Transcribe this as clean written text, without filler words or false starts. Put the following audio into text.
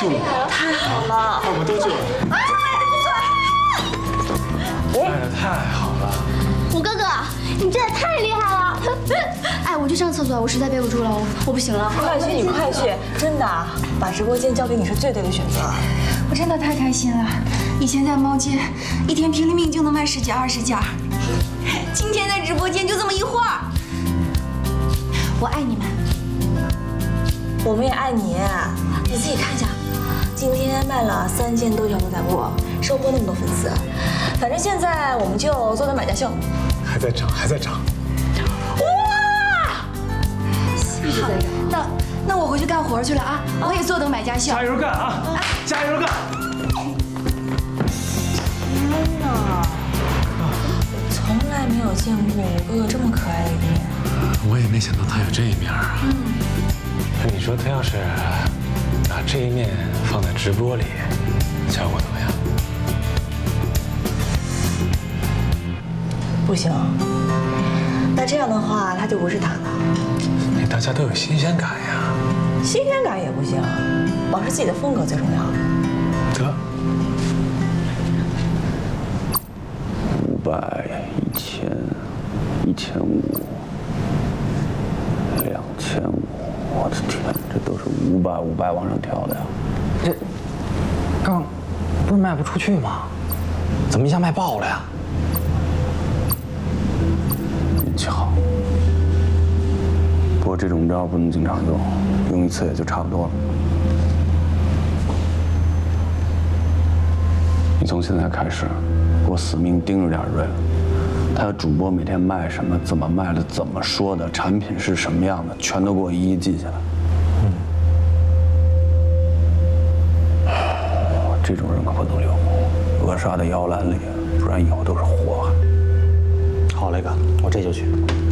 救了， 太好了， 把我们都救了。卖的太好了。 五哥哥，你真的太厉害了！哎，我去上厕所，我实在憋不住了，我不行了。 快去，你快去！真的，把直播间交给你是最对的选择。 我真的太开心了，以前在猫街，一天拼了命就能卖10件20件，今天在直播间就这么一会儿。我爱你们， 我们也爱你，你自己看一下，今天卖了3件多条牛仔裤，收获那么多粉丝。反正现在我们就做点买家秀， 还在涨，还在涨。 好，那我回去干活去了啊！我也坐等买家秀。 加油干啊！加油干！ 天哪，从来没有见过我哥哥这么可爱的一面。 我也没想到他有这一面啊。你说他要是把这一面放在直播里，效果怎么样？ 不行，那这样的话他就不是他了。 大家都有新鲜感呀。 新鲜感也不行，保持自己的风格最重要。 得 500、1000、1500、2500，我的天，这都是500往上跳的呀！ 这刚不是卖不出去吗？怎么一下卖爆了呀？ 运气好。不过这种招不能经常用，用一次也就差不多了。你从现在开始，给我死命盯着点瑞了。他的主播每天卖什么，怎么卖的，怎么说的，产品是什么样的，全都给我一一记下来。这种人可不能留，扼杀在摇篮里，不然以后都是祸害。 好，雷哥，我这就去。